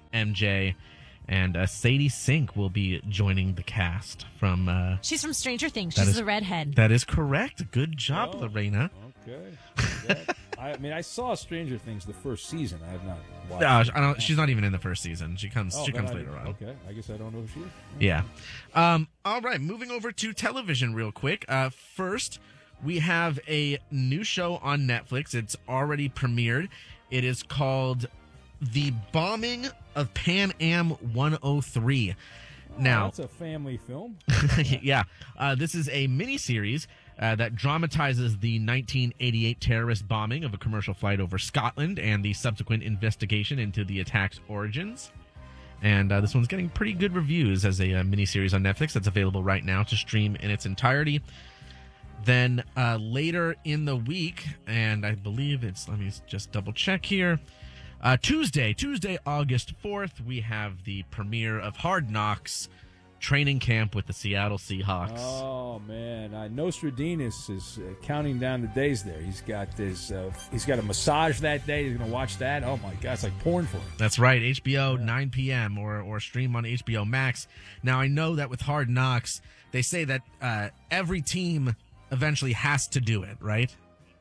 MJ. And Sadie Sink will be joining the cast from... She's from Stranger Things. She's the redhead. That is correct. Good job, Lorena. Okay. I saw Stranger Things the first season. I have not watched She's not even in the first season. She comes later on. Okay. I guess I don't know who she is. Yeah. All right. Moving over to television real quick. First, we have a new show on Netflix. It's already premiered. It is called The Bombing of Pan Am 103. Now, that's a family film. Yeah. This is a miniseries that dramatizes the 1988 terrorist bombing of a commercial flight over Scotland and the subsequent investigation into the attack's origins. And this one's getting pretty good reviews as a miniseries on Netflix that's available right now to stream in its entirety. Then later in the week, and I believe let me just double check here. Tuesday, August 4th, we have the premiere of Hard Knocks training camp with the Seattle Seahawks. Oh, man. Nostradamus is counting down the days there. He's got this. He's got a massage that day. He's going to watch that. Oh, my God. It's like porn for him. That's right. HBO, 9 p.m. or stream on HBO Max. Now, I know that with Hard Knocks, they say that every team eventually has to do it, right?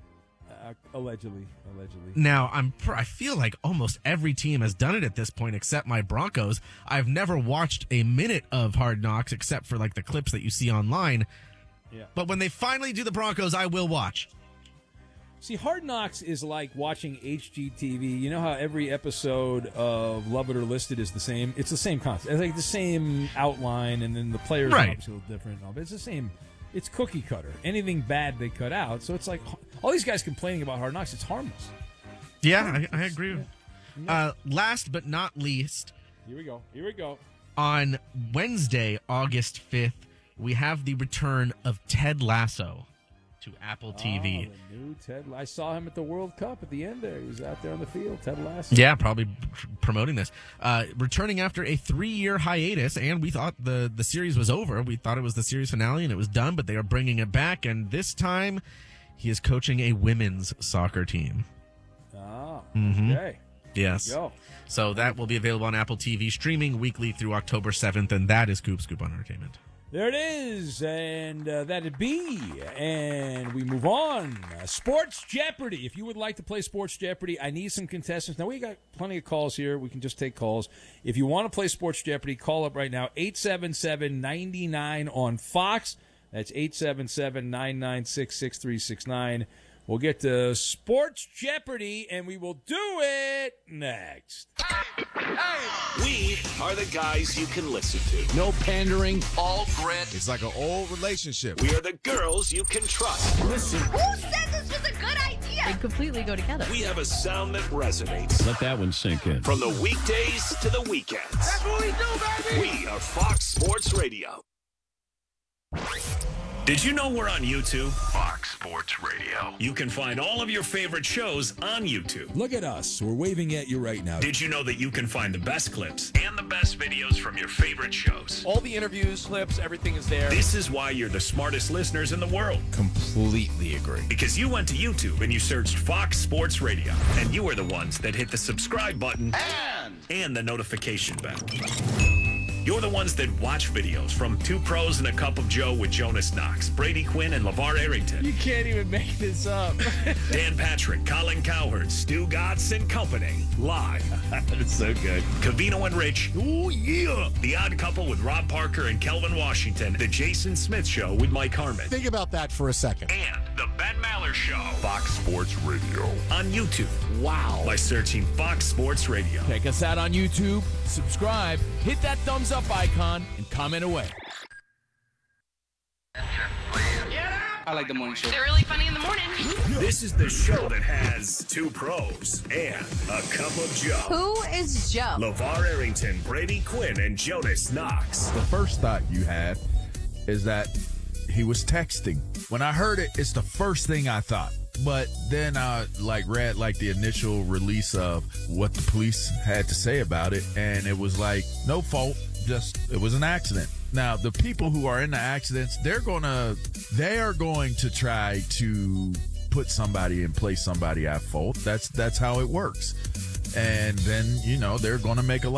Allegedly. Now, I feel like almost every team has done it at this point except my Broncos. I've never watched a minute of Hard Knocks except for like the clips that you see online. Yeah. But when they finally do the Broncos, I will watch. See, Hard Knocks is like watching HGTV. You know how every episode of Love It or List It is the same? It's the same concept. It's like the same outline, and then the players are obviously a little different. But it's the same. It's cookie cutter. Anything bad they cut out. So it's like all these guys complaining about Hard Knocks. It's harmless. Yeah, I agree. Yeah. Last but not least. Here we go. On Wednesday, August 5th, we have the return of Ted Lasso to Apple TV. The new Ted. I saw him at the World Cup at the end there. He was out there on the field, Ted Lasso. Yeah, probably promoting this. Returning after a 3-year hiatus, and we thought the series was over. We thought it was the series finale and it was done, but they are bringing it back, and this time he is coaching a women's soccer team. Oh, mm-hmm. Okay. Yes. So that will be available on Apple TV, streaming weekly through October 7th, and that is Scoop on Entertainment. There it is, and that'd be, and we move on. Sports Jeopardy. If you would like to play Sports Jeopardy, I need some contestants. Now, we got plenty of calls here. We can just take calls. If you want to play Sports Jeopardy, call up right now, 877-99 on Fox. That's 877-996-6369. We'll get to Sports Jeopardy, and we will do it next. We are the guys you can listen to. No pandering, all grit. It's like an old relationship. We are the girls you can trust. Listen. Who said this was a good idea? They completely go together. We have a sound that resonates. Let that one sink in. From the weekdays to the weekends. That's what we do, baby! We are Fox Sports Radio. Did you know we're on YouTube? Fox Sports Radio. You can find all of your favorite shows on YouTube. Look at us. We're waving at you right now. Did you know that you can find the best clips and the best videos from your favorite shows? All the interviews, clips, everything is there. This is why you're the smartest listeners in the world. Completely agree. Because you went to YouTube and you searched Fox Sports Radio. And you are the ones that hit the subscribe button and the notification bell. You're the ones that watch videos from Two Pros and a Cup of Joe with Jonas Knox, Brady Quinn, and LeVar Arrington. You can't even make this up. Dan Patrick, Colin Cowherd, Stu Gatz and Company. Live. It's so good. Cavino and Rich. Oh, yeah. The Odd Couple with Rob Parker and Kelvin Washington. The Jason Smith Show with Mike Harmon. Think about that for a second. And the Ben Maller Show. Fox Sports Radio. On YouTube. Wow. By searching Fox Sports Radio. Check us out on YouTube, subscribe, hit that thumbs up icon, and comment away. I like the morning show. They're really funny in the morning. This is the show that has Two Pros and a Cup of Joe. Who is Joe? LeVar Arrington, Brady Quinn, and Jonas Knox. The first thought you had is that he was texting. When I heard it, it's the first thing I thought. But then I read the initial release of what the police had to say about it, and it was like, no fault, just it was an accident. Now, the people who are in the accidents, they are going to try to put somebody and place somebody at fault. That's how it works. And then, they're going to make a lot